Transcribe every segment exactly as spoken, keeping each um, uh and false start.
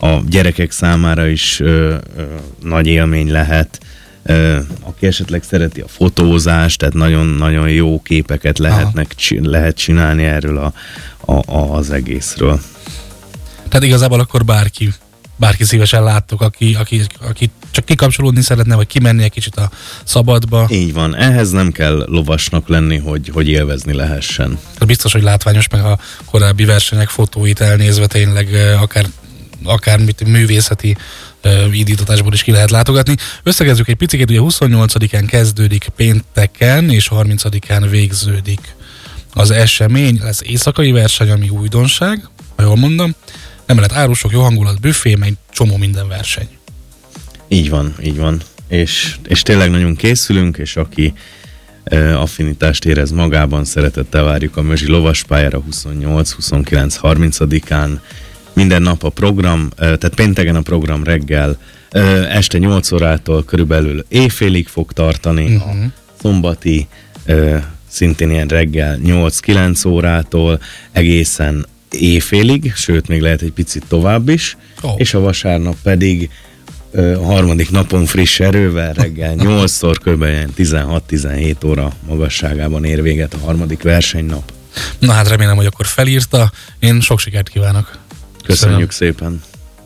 a gyerekek számára is ö, ö, nagy élmény lehet. Ö, aki esetleg szereti a fotózást, tehát nagyon-nagyon jó képeket lehetnek, csi, lehet csinálni erről a, a, a, az egészről. Tehát igazából akkor bárki, bárki szívesen láttok, aki, aki, aki csak kikapcsolódni szeretne, vagy kimenni egy kicsit a szabadba. Így van, ehhez nem kell lovasnak lenni, hogy, hogy élvezni lehessen. Biztos, hogy látványos, meg a korábbi versenyek fotóit elnézve tényleg akár, akár mit, művészeti uh, indítatásból is ki lehet látogatni. Összegezzük egy picit, ugye huszonnyolcadikán kezdődik pénteken, és harmincadikán végződik az esemény. Lesz éjszakai verseny, ami újdonság, ha jól mondom. Emellett árusok, jó hangulat, büfé, meg csomó minden verseny. Így van, így van. És, és tényleg nagyon készülünk, és aki e, affinitást érez magában, szeretettel várjuk a Mözsi lovaspályára huszonnyolc, huszonkilenc, harmincadikán. Minden nap a program, e, tehát pénteken a program reggel, e, este nyolc órától körülbelül éjfélig fog tartani, uh-huh. a szombati e, szintén ilyen reggel nyolc-kilenc órától egészen éjfélig, sőt még lehet egy picit tovább is, oh. és a vasárnap pedig a harmadik napon friss erővel reggel nyolcszor kb. tizenhat-tizenhét óra magasságában ér véget a harmadik versenynap. Na hát remélem, hogy akkor felírta. Én sok sikert kívánok. Köszönjük Köszönöm. szépen.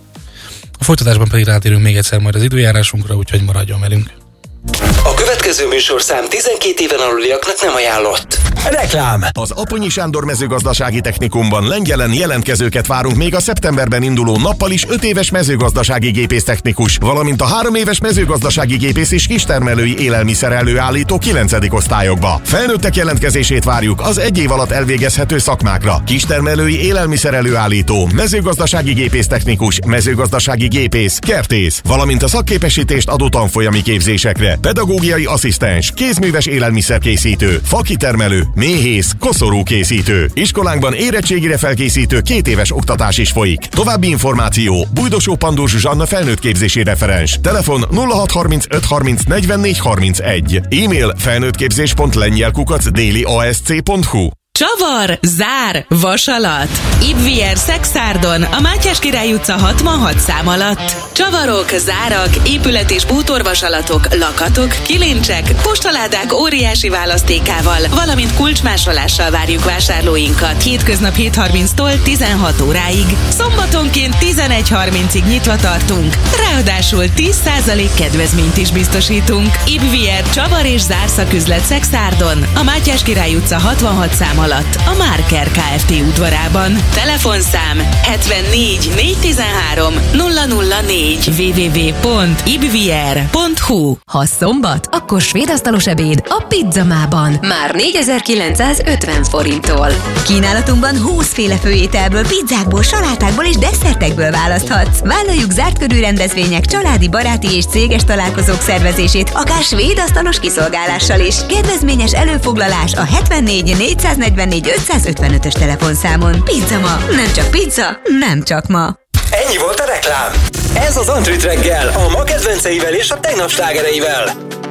A folytatásban pedig rátérünk még egyszer majd az időjárásunkra, úgyhogy maradjon velünk. A következő műsorszám tizenkét éven aluliaknak nem ajánlott. Reklám! Az Aponyi Sándor Mezőgazdasági Technikumban Lengyelen jelentkezőket várunk még a szeptemberben induló nappal is öt éves mezőgazdasági gépésztechnikus, valamint a három éves mezőgazdasági gépész és kistermelői élelmiszer előállító kilencedik osztályokba. Felnőttek jelentkezését várjuk az egy év alatt elvégezhető szakmákra. Kistermelői élelmiszer előállító, mezőgazdasági gépésztechnikus, mezőgazdasági gépész, kertész, valamint a szakképesítést adó tanfolyami képzésekre. Pedagógiai asszisztens, kézműves élelmiszerkészítő, fakitermelő, méhész, koszorúkészítő. Iskolánkban érettségire felkészítő két éves oktatás is folyik. További információ: Bújdosó Pandor Zsuzsanna felnőttképzési referens. Telefon nulla hat harmincöt harminc negyvennégy harmincegy. E-mail felnőttképzés pont lengyel kukac déli a s c pont h u. Csavar, zár, vasalat. Ibvier Szexárdon, a Mátyás Király utca hatvanhat szám alatt. Csavarok, zárak, épület- és bútorvasalatok, lakatok, kilincsek, postaládák óriási választékával, valamint kulcsmásolással várjuk vásárlóinkat. Hétköznap hét harminctól tizenhat óráig. Szombatonként tizenegy harmincig nyitva tartunk. Ráadásul tíz százalék kedvezményt is biztosítunk. Ibvier Csavar és zárszaküzlet Szexárdon, a Mátyás Király utca hatvanhat szám alatt, a Márker Kft. Udvarában. Telefonszám hetvennégy négyszáztizenhárom nulla nulla négy double-u double-u double-u pont ibvier pont h u. Ha szombat, akkor svédasztalos ebéd a Pizzamában. Már négyezer-kilencszázötven forinttól. Kínálatunkban húsz féle főételből, pizzákból, salátákból és desszertekből választhatsz. Vállaljuk zárt körű rendezvények, családi, baráti és céges találkozók szervezését, akár svédasztalos kiszolgálással is. Kedvezményes előfoglalás a hetvennégy négyszáznegyvennégy ötszázötvenötös telefonszámon. Pizzama, nem csak pizza, nem csak ma. Ennyi volt a reklám. Ez az Antrit reggel, a ma kedvenceivel és a tegnap slágereivel.